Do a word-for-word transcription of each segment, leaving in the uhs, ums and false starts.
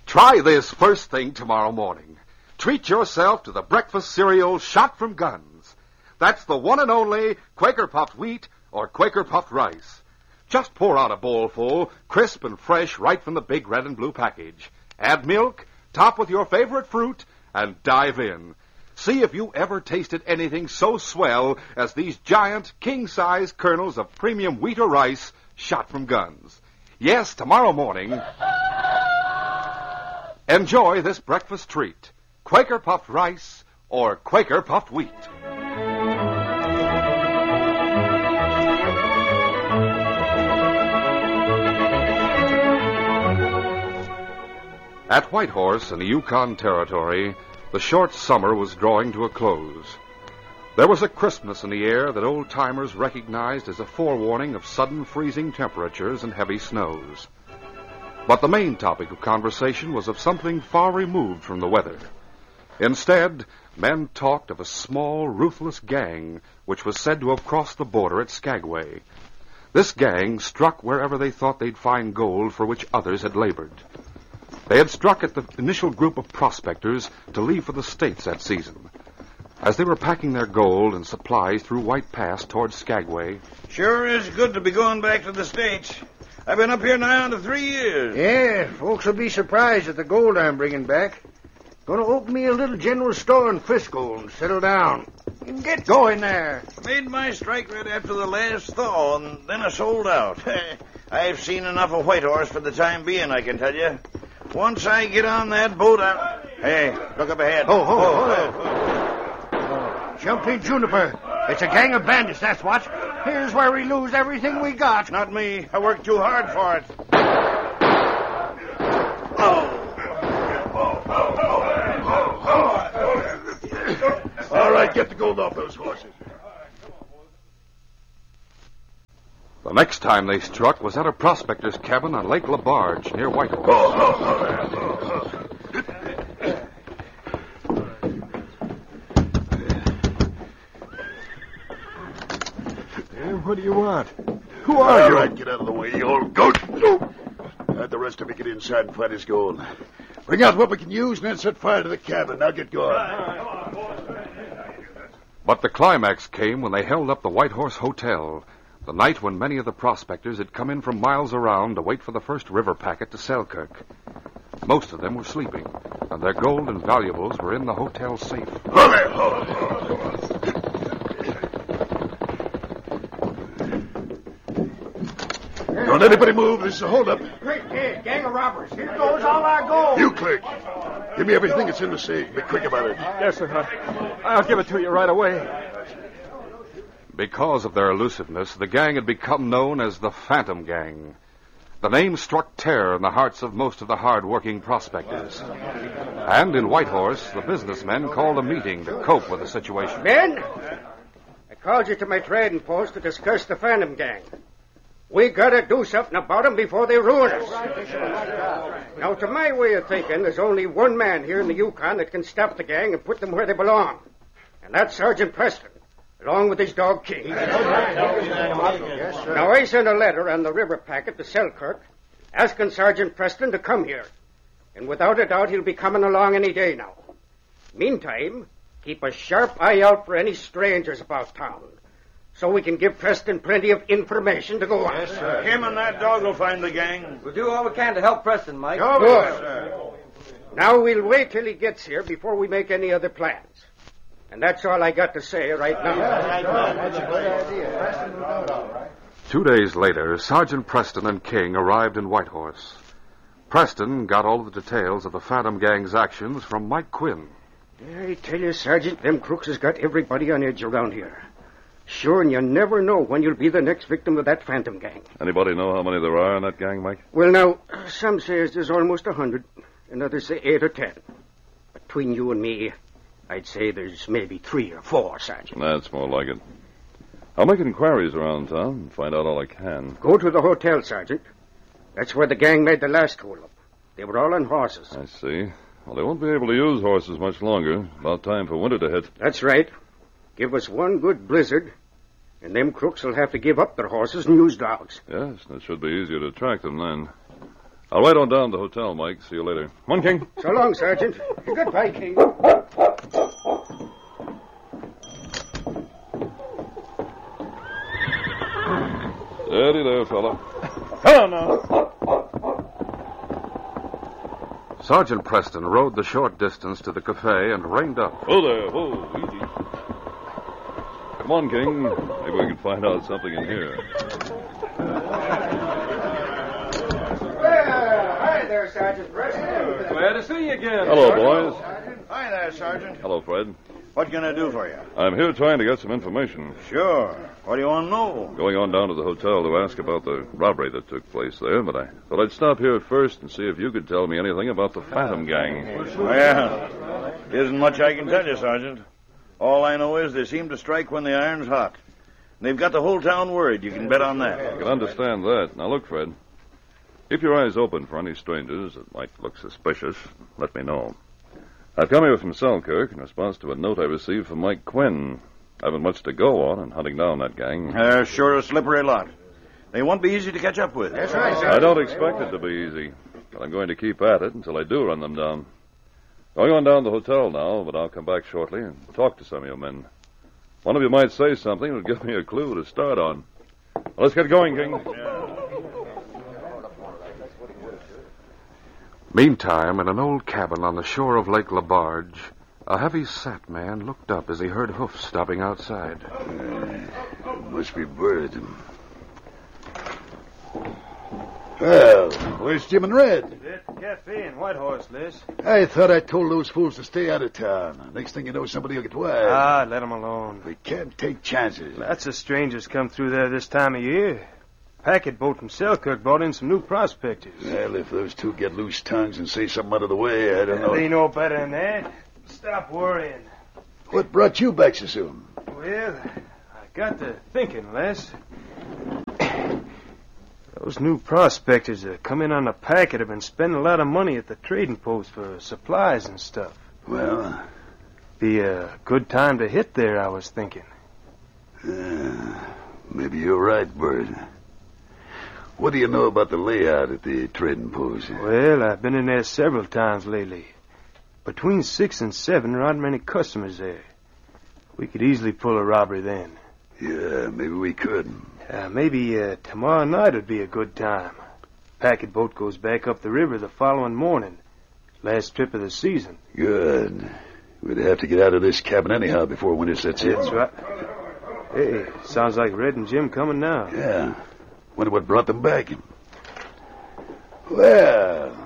Try this first thing tomorrow morning. Treat yourself to the breakfast cereal shot from guns. That's the one and only Quaker Puffed Wheat or Quaker Puffed Rice. Just pour out a bowlful, crisp and fresh right from the big red and blue package. Add milk, top with your favorite fruit, and dive in. See if you ever tasted anything so swell as these giant, king-size kernels of premium wheat or rice shot from guns. Yes, tomorrow morning, enjoy this breakfast treat. Quaker Puffed Rice or Quaker Puffed Wheat. At Whitehorse in the Yukon Territory, the short summer was drawing to a close. There was a crispness in the air that old-timers recognized as a forewarning of sudden freezing temperatures and heavy snows. But the main topic of conversation was of something far removed from the weather. Instead, men talked of a small, ruthless gang which was said to have crossed the border at Skagway. This gang struck wherever they thought they'd find gold for which others had labored. They had struck at the initial group of prospectors to leave for the States that season. As they were packing their gold and supplies through White Pass towards Skagway... Sure is good to be going back to the States. I've been up here nigh on to three years. Yeah, folks will be surprised at the gold I'm bringing back. Gonna open me a little general store in Frisco and settle down. You can get going there. Made my strike right after the last thaw, and then I sold out. I've seen enough of Whitehorse for the time being, I can tell you. Once I get on that boat, I'll... Hey, look up ahead. Oh, oh, oh, oh. oh. Jump in, Juniper. It's a gang of bandits, that's what. Here's where we lose everything we got. Not me. I worked too hard for it. Oh. All right, get the gold off those horses. The next time they struck was at a prospector's cabin on Lake LaBarge near Whitehorse. Oh, oh, oh, oh. What do you want? Who are All you? All right, get out of the way, you old goat. Let the rest of you get inside and find his gold. Bring out what we can use and then set fire to the cabin. Now get going. But the climax came when they held up the Whitehorse Hotel, the night when many of the prospectors had come in from miles around to wait for the first river packet to Selkirk. Most of them were sleeping, and their gold and valuables were in the hotel safe. Don't anybody move. This is a holdup. Quick, kid. Gang of robbers. Here goes all our gold. You, Clerk. Give me everything that's in the safe. Be quick about it. Yes, sir. I'll give it to you right away. Because of their elusiveness, the gang had become known as the Phantom Gang. The name struck terror in the hearts of most of the hard-working prospectors. And in Whitehorse, the businessmen called a meeting to cope with the situation. Men, I called you to my trading post to discuss the Phantom Gang. We gotta do something about them before they ruin us. Now, to my way of thinking, there's only one man here in the Yukon that can stop the gang and put them where they belong. And that's Sergeant Preston, along with his dog King. Now, I sent a letter on the river packet to Selkirk asking Sergeant Preston to come here. And without a doubt, he'll be coming along any day now. Meantime, keep a sharp eye out for any strangers about town, so we can give Preston plenty of information to go on. Yes, sir. Him and that dog will find the gang. We'll do all we can to help Preston, Mike. Oh, good. Now we'll wait till he gets here before we make any other plans. And that's all I got to say right now. That's a good idea. Two days later, Sergeant Preston and King arrived in Whitehorse. Preston got all the details of the Phantom Gang's actions from Mike Quinn. I tell you, Sergeant, them crooks has got everybody on edge around here. Sure, and you never know when you'll be the next victim of that Phantom Gang. Anybody know how many there are in that gang, Mike? Well, now, some says there's almost a hundred, and others say eight or ten. Between you and me, I'd say there's maybe three or four, Sergeant. That's more like it. I'll make inquiries around town and find out all I can. Go to the hotel, Sergeant. That's where the gang made the last hold-up. They were all on horses. I see. Well, they won't be able to use horses much longer. About time for winter to hit. That's right. Give us one good blizzard, and them crooks will have to give up their horses and use dogs. Yes, it should be easier to track them then. I'll ride on down to the hotel, Mike. See you later. Come on, King. So long, Sergeant. Goodbye, King. Steady there, fella. Oh, no. Sergeant Preston rode the short distance to the cafe and reined up. Oh, there. Oh, easy. Come on, King. Maybe we can find out something in here. Well, hi there, Sergeant Preston. Glad to see you again. Hello, boys. Hi there, Sergeant. Hello, Fred. What can I do for you? I'm here trying to get some information. Sure. What do you want to know? Going on down to the hotel to ask about the robbery that took place there, but I thought I'd stop here first and see if you could tell me anything about the Phantom Gang. Well, isn't much I can tell you, Sergeant. All I know is they seem to strike when the iron's hot. They've got the whole town worried. You can bet on that. I can understand that. Now, look, Fred. Keep your eyes open for any strangers that might look suspicious. Let me know. I've come here from Selkirk in response to a note I received from Mike Quinn. I haven't much to go on in hunting down that gang. They're sure a slippery lot. They won't be easy to catch up with. That's right, Sergeant. I don't expect it to be easy, but I'm going to keep at it until I do run them down. Going on down to the hotel now, but I'll come back shortly and talk to some of your men. One of you might say something that would give me a clue to start on. Well, let's get going, King. Meantime, in an old cabin on the shore of Lake Labarge, a heavy-set man looked up as he heard hoofs stopping outside. Uh, must be Bird. Well, where's Jim and Red? At the cafe in Whitehorse, Liz. I thought I told those fools to stay out of town. Next thing you know, somebody will get wild. Ah, let 'em alone. We can't take chances. Lots of strangers come through there this time of year. Packet boat from Selkirk brought in some new prospectors. Well, if those two get loose tongues and say something out of the way, I don't know. They know better than that. Stop worrying. What brought you back so soon? Well, I got to thinking, Les. Those new prospectors that come in on the packet have been spending a lot of money at the trading post for supplies and stuff. Well, Be a good time to hit there, I was thinking. uh, maybe you're right, Bird. What do you know about the layout at the trading post? Well, I've been in there several times lately. Between six and seven, there aren't many customers there. We could easily pull a robbery then. Yeah, maybe we could. Uh, maybe uh, tomorrow night would be a good time. Packet boat goes back up the river the following morning. Last trip of the season. Good. We'd have to get out of this cabin anyhow before winter sets in. That's right. Hey, sounds like Red and Jim coming now. Yeah. Wonder what brought them back. Well,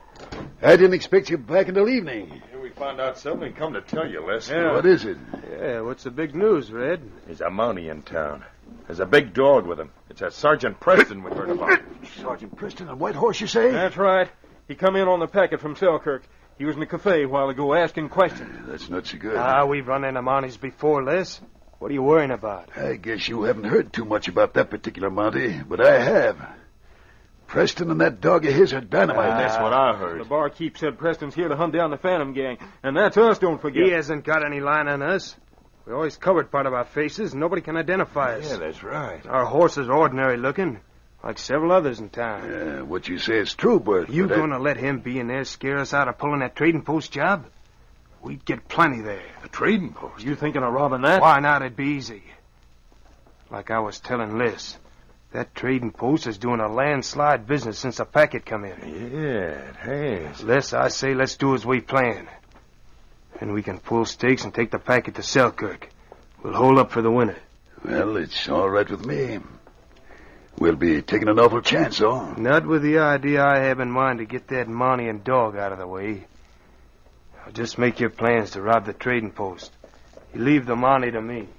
I didn't expect you back until evening. We found out something and come to tell you, Les. Yeah. What is it? Yeah, what's the big news, Red? There's a Mountie in town. There's a big dog with him. It's that Sergeant Preston we heard about. Sergeant Preston on White Horse, you say? That's right. He come in on the packet from Selkirk. He was in the cafe a while ago asking questions. That's not so good. Ah, we've run into Mounties before, Les. What are you worrying about? I guess you haven't heard too much about that particular Mountie, but I have. Preston and that dog of his are dynamite. That's what I heard. The barkeep said Preston's here to hunt down the Phantom Gang, and that's us, don't forget. He hasn't got any line on us. We always covered part of our faces, and nobody can identify us. Yeah, that's right. Our horses are ordinary looking, like several others in town. Yeah, what you say is true, Bert. You but I- gonna let him be in there scare us out of pulling that trading post job? We'd get plenty there. The trading post. You thinking of robbing that? Why not? It'd be easy. Like I was telling Liz, that trading post is doing a landslide business since the packet come in. Yeah, it has. Les, I say let's do as we plan. And we can pull stakes and take the packet to Selkirk. We'll hold up for the winter. Well, it's all right with me. We'll be taking an awful chance, though. Not with the idea I have in mind to get that Mountie and dog out of the way. Now just make your plans to rob the trading post. You leave the Mountie to me.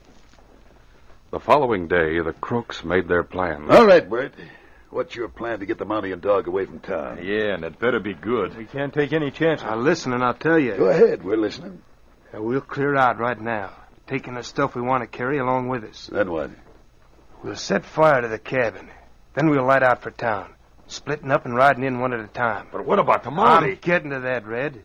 The following day, the crooks made their plans. All right, Bert. What's your plan to get the Mountie and dog away from town? Yeah, and it better be good. We can't take any chances. Now listen and I'll tell you. Go ahead, we're listening. Uh, We'll clear out right now, taking the stuff we want to carry along with us. Then what? We'll set fire to the cabin. Then we'll light out for town, splitting up and riding in one at a time. But what about the I'm Mountie? getting to that, Red.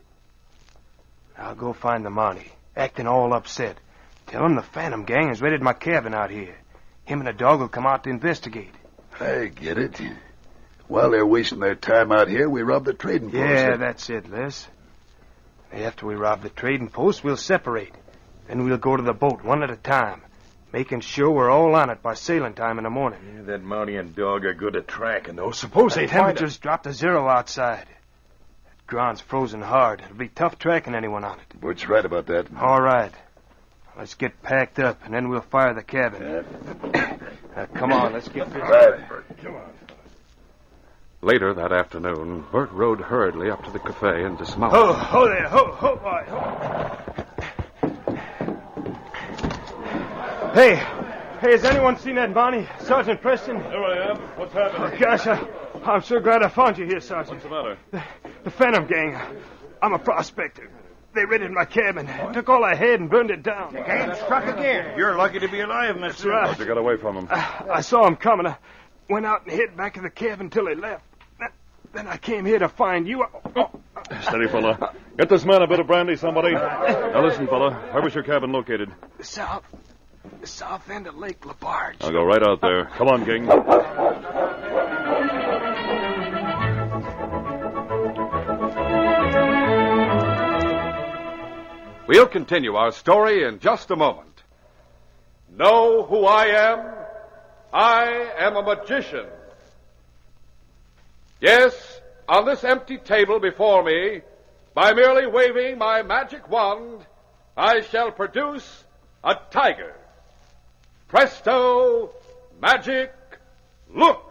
I'll go find the Mountie, acting all upset. Tell him the Phantom Gang has raided my cabin out here. Him and the dog will come out to investigate. I get it. While they're wasting their time out here, we rob the trading post. Yeah, that's it, Les. After we rob the trading post, we'll separate. Then we'll go to the boat one at a time, making sure we're all on it by sailing time in the morning. Yeah, that Mountie and dog are good at tracking, though. Suppose The they find us. temperature's dropped to zero outside. That ground's frozen hard. It'll be tough tracking anyone on it. Bert's right about that. All right. Let's get packed up, and then we'll fire the cabin. Uh, come on, let's get busy. Right, Bert. Come on. Later that afternoon, Bert rode hurriedly up to the cafe and dismounted. Ho, ho there, ho, ho, boy, ho. Hey, hey, has anyone seen that Bonnie? Sergeant Preston? There I am. What's happening? Oh, gosh, I, I'm so glad I found you here, Sergeant. What's the matter? The, the Phantom Gang. I'm a prospector. They raided my cabin, took all I had and burned it down. The gang struck again. You're lucky to be alive, mister. That's right. How'd you get away from him? I, I saw them coming. I went out and hid back in the cabin till they left. Then, then I came here to find you. Oh, Steady, fella. Get this man a bit of brandy, somebody. Now listen, fella. Where was your cabin located? the south, the south end of Lake Labarge. I'll go right out there. Come on, King. We'll continue our story in just a moment. Know who I am? I am a magician. Yes, on this empty table before me, by merely waving my magic wand, I shall produce a tiger. Presto, magic, look!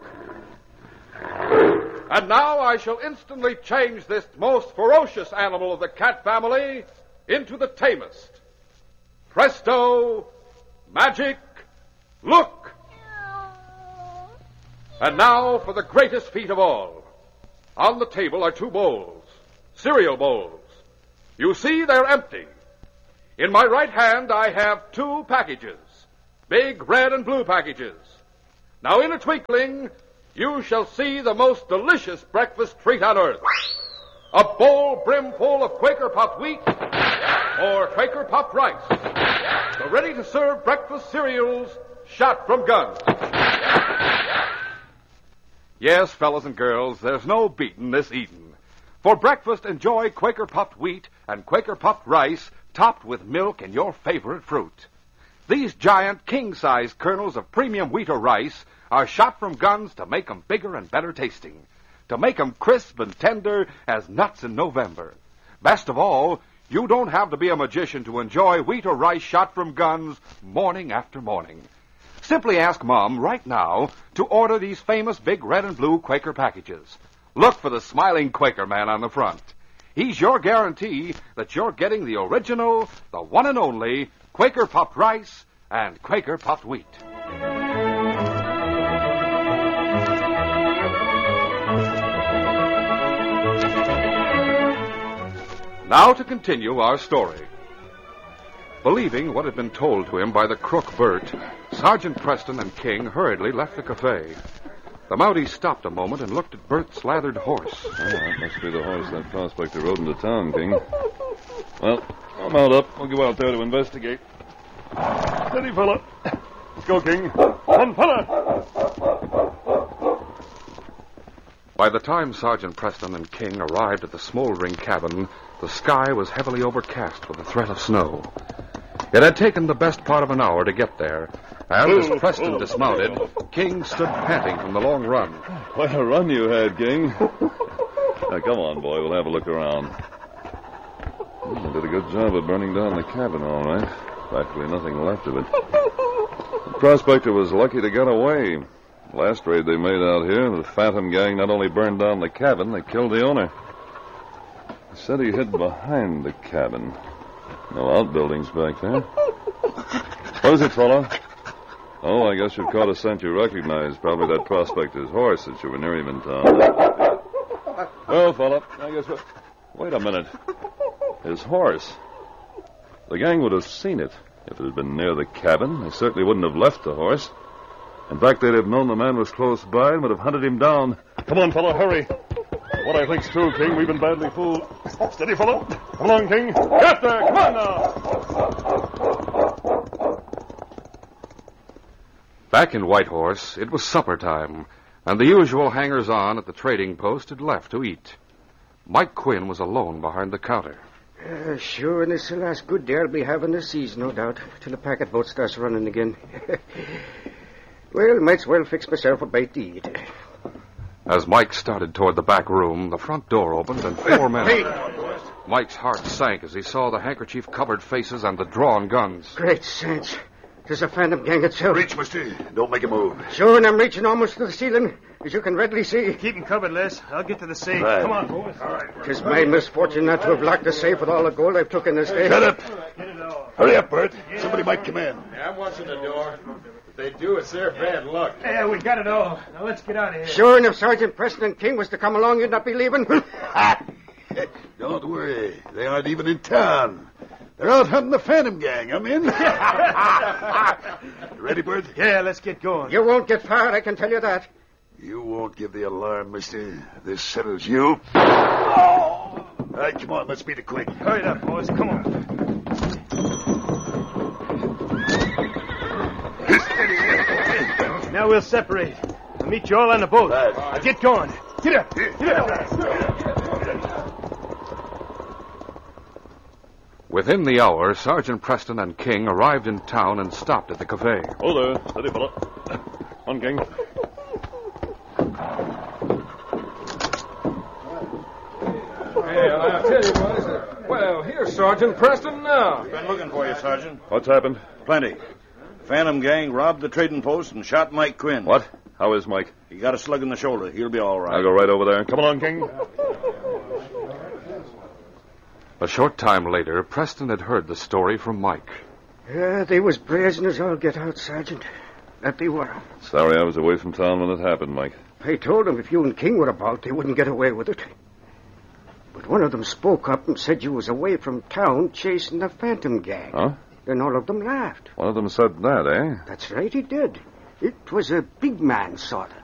And now I shall instantly change this most ferocious animal of the cat family into the tamest. Presto, magic, look! And now for the greatest feat of all. On the table are two bowls, cereal bowls. You see, they're empty. In my right hand, I have two packages, big red and blue packages. Now, in a twinkling, you shall see the most delicious breakfast treat on earth. A bowl brimful of Quaker puffed wheat or Quaker puffed rice. The ready-to-serve breakfast cereals shot from guns. Yes, fellas and girls, there's no beating this eating. For breakfast, enjoy Quaker puffed wheat and Quaker puffed rice topped with milk and your favorite fruit. These giant king-size kernels of premium wheat or rice are shot from guns to make 'em bigger and better tasting, to make 'em crisp and tender as nuts in November. Best of all, you don't have to be a magician to enjoy wheat or rice shot from guns morning after morning. Simply ask Mom right now to order these famous big red and blue Quaker packages. Look for the smiling Quaker man on the front. He's your guarantee that you're getting the original, the one and only Quaker puffed rice and Quaker puffed wheat. Now to continue our story. Believing what had been told to him by the crook Bert, Sergeant Preston and King hurriedly left the cafe. The Mountie stopped a moment and looked at Bert's lathered horse. Oh, that must be the horse that prospector rode into town, King. Well, I'll mount up. We'll go out there to investigate. Steady, fella. Let's go, King. One fella. By the time Sergeant Preston and King arrived at the smoldering cabin, the sky was heavily overcast with the threat of snow. It had taken the best part of an hour to get there, and as Preston dismounted, King stood panting from the long run. Quite a run you had, King. Now, come on, boy. We'll have a look around. Well, they did a good job of burning down the cabin, all right. Practically nothing left of it. The prospector was lucky to get away. Last raid they made out here, the Phantom Gang not only burned down the cabin, they killed the owner. He said he hid behind the cabin. No outbuildings back there. What is it, fella? Oh, I guess you've caught a scent you recognize. Probably that prospector's horse since you were near him in town. Well, fella, I guess... What... Wait a minute. His horse. The gang would have seen it if it had been near the cabin. They certainly wouldn't have left the horse. In fact, they'd have known the man was close by and would have hunted him down. Come on, fella, hurry. What I think's true, King. We've been badly fooled. Steady, fella. Come along, King. Get there. Come on now. Back in Whitehorse, it was supper time. and the usual hangers-on at the trading post had left to eat. Mike Quinn was alone behind the counter. Uh, sure, and it's the last good day I'll be having this season, no doubt, till the packet boat starts running again. Well, might as well fix myself a bite to eat. As Mike started toward the back room, the front door opened and four men... Hey! Mike's heart sank as he saw the handkerchief-covered faces and the drawn guns. Great sense. There's a phantom gang itself. Reach, mister. Don't make a move. Sure, and I'm reaching almost to the ceiling, as you can readily see. Keep him covered, Les. I'll get to the safe. Right. Come on, boys. All right. Tis my misfortune not to have locked the safe with all the gold I've took in this day. Shut up. Hurry up, Bert. Somebody might come in. Yeah, I'm watching the door. If they do, it's their bad luck. Yeah, we got it all. Now let's get out of here. Sure, and if Sergeant Preston and King was to come along, you'd not be leaving. Don't worry. They aren't even in town. They're out hunting the Phantom Gang. I'm in. Ready, Bert? Yeah, let's get going. You won't get far, I can tell you that. You won't give the alarm, mister. This settles you. All right, come on. Let's beat it quick. Hurry it up, boys. Come on. Now we'll separate. I'll meet you all on the boat. Right. Now get going. Get up. Get up. Within the hour, Sergeant Preston and King arrived in town and stopped at the cafe. Oh, there. Steady, fella. On, King. Hey, I'll tell you, boys. Well, here's Sergeant Preston now. Been looking for you, Sergeant. What's happened? Plenty. Phantom gang robbed the trading post and shot Mike Quinn. What? How is Mike? He got a slug in the shoulder. He'll be all right. I'll go right over there. Come along, King. A short time later, Preston had heard the story from Mike. Yeah, they was brazen as all get out, Sergeant. That they were. Sorry I was away from town when it happened, Mike. I told them if you and King were about, they wouldn't get away with it. But one of them spoke up and said you was away from town chasing the Phantom gang. Huh? Then all of them laughed. One of them said that, eh? That's right, he did. It was a big man, sort of.